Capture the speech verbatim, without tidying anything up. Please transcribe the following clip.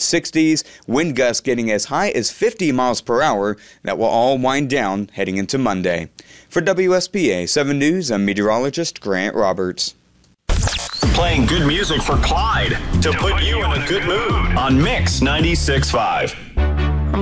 sixties, wind gusts getting as high as fifty miles per hour. That will all wind down heading into Monday. For W S P A seven News, I'm meteorologist Grant Roberts. Playing good music for Clyde to put you in a good mood on Mix ninety-six point five.